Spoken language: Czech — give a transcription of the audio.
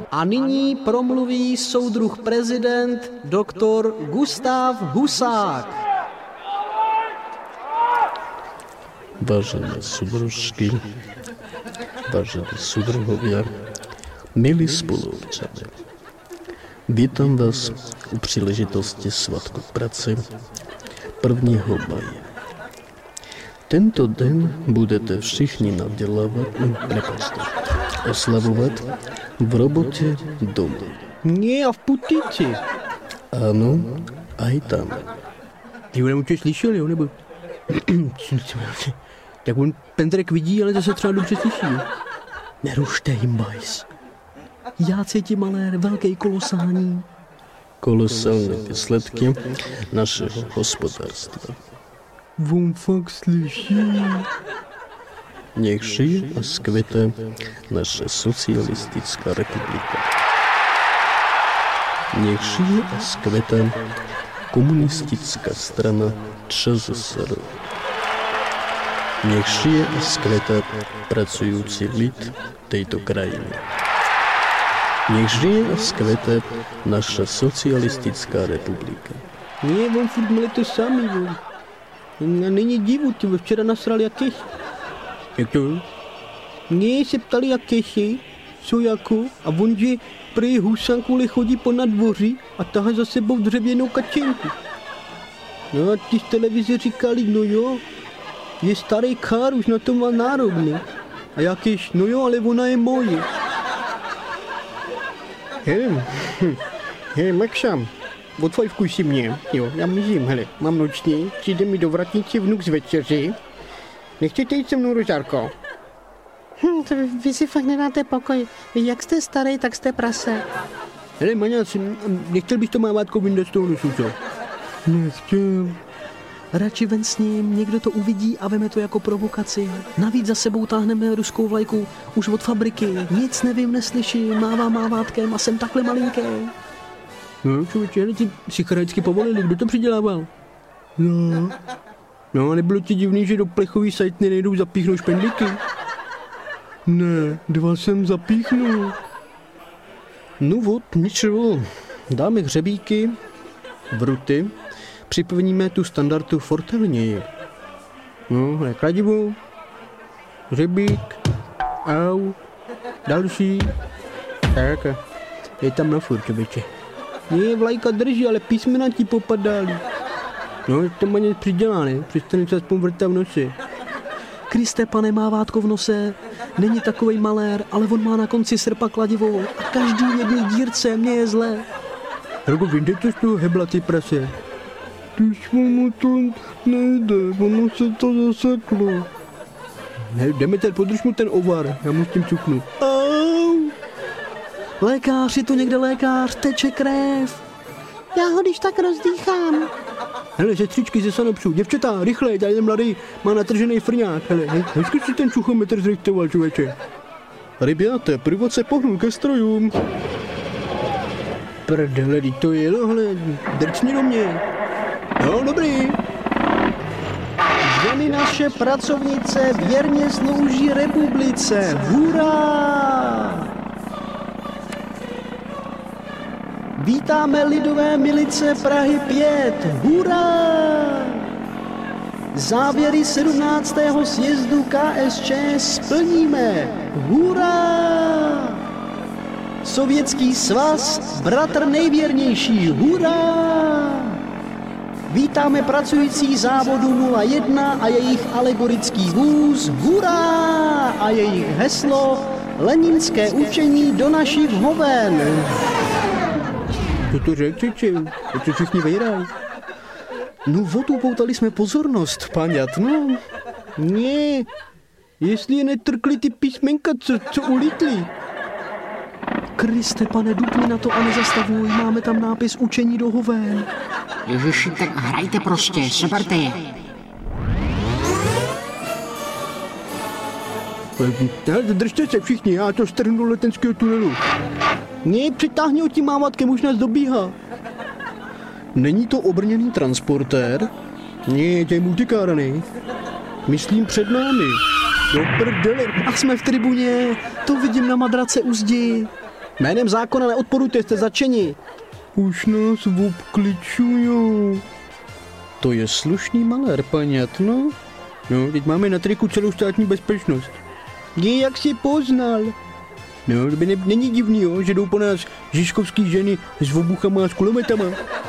A nyní promluví soudruh prezident doktor Gustav Husák. Vážené súdružky, vážení súdruhovia, milí spoluobčania, vítam vás u příležitosti Svátku práce 1. maja. Tento den budete všichni oslavovat v robotě doma. Nie, a v Putici. Ano, aj tam. Ty ho určitě slyšel, jo, nebo? Tak on Pendrek vidí, ale zase třeba dobře slyší. Nerušte jim, bajs. Já cítím malér, velký kolosální. Kolosální výsledky našeho hospodářstva. On fakt slyší. Nech žije a zkvete naše socialistická republika. Nech žije a zkvete komunistická strana ČSSR. Nech žije a zkvete pracující lid této krajiny. Nech žije a zkvete naša socialistická republika. Nie, on furt měli to samý, on. Není divu, ty včera nasrali jak keši. Jak to? Nie, se ptali jak keši, co jako, a on, že prý Husák kvůli chodí po nadvoří a tahá za sebou dřevěnou kačenku. No a ti z televize říkali, no jo, je starý kár, už na to má nárok, ne? A jakýž, no jo, ale ona je moje. Hele, Maxam, odfajfkuj si mě, jo, já mizím, hele, mám noční, přijde mi do vratnice vnuk z večeři. Nechcete jít se mnou, Rožárko? Vy si fakt nedáte pokoj. Jak jste starý, tak jste prase. Hele, Maňac, nechtěl bys to mávátko vyndat z toho nosu, co? Nechtěl. Radši ven s ním, někdo to uvidí a veme to jako provokaci. Navíc za sebou táhneme ruskou vlajku už od fabriky. Nic nevím, neslyším, mávám mávátkem a jsem takhle malinký. No, člověče, hele, ti psycharajicky povolili, kdo to přidělával? No, nebylo ti divný, že do plechový sajtny nejdou zapíchnout špendlíky? Ne, 2 jsem zapíchnul. No vod, ničeho. Dáme hřebíky, vruty, připevníme tu standardu fortelněji. No, hle, kladivo, hřebík, au, další. Tak, je tam na furt, člověče. Nie, vlajka drží, ale písmena ti popadaly. No, to má něco přidělá, ne? Přestane se aspoň vrtat v noci. Kriste, pane, mávátko v nose. Není takovej malér, ale on má na konci srpa kladivo. A každý v jedné dírce, mně je zle. Rogo, vyjde to z toho hebla, ty prase. Když mu to nejde, ono se to zaseklo. Ne, Demeter, podrž mu ten ovar, já mu s tím cuknu. Au! Lékař, je tu někde lékař, teče krev. Já ho když tak rozdýchám. Hele, sestřičky ze Sanopřů, děvčata, rychle, tady ten mladý má natržený frňák. Hele, hezky si ten čuchometr zrechtoval, člověče. Rybiate, průvod se pohnul ke strojům. Prdele, to jelo, hele, drcni do mě. No, dobrý. Ženy naše pracovnice věrně slouží republice. Hurá! Vítáme lidové milice Prahy 5. Hurá! Závěry 17. sjezdu KSČ splníme. Hurá! Sovětský svaz, bratr nejvěrnější. Hurá! Vítáme pracující závodu 01 a jejich alegorický vůz. Hurá! A jejich heslo Leninské učení do našich hoven. Co to řekl, to všichni vejrají. No vodu poutali jsme pozornost, paňat, no. Ne, jestli je netrkli ty písmenka, co ulítli. Kriste, pane, dupni na to a nezastavuj, máme tam nápis učení do hoven. Ježiši, tak hrajte prostě, seberte je. Držte se všichni, já to strhnu do letenského tunelu. Ne, přitáhni ho tím mávátkem, už nás dobíhá. Není to obrněný transportér? Ne, to je multikárny. Myslím před námi. Do prdele. A jsme v tribuně, to vidím na madrace u zdi. Jménem zákona neodporujte, jste začeni. Už nás obkličujou. To je slušný malér, paňat, no. No, teď máme na triku celou státní bezpečnost. Jak si poznal? No, to by není divný, jo, že jdou po nás žižkovský ženy s obuchama a s kulometama.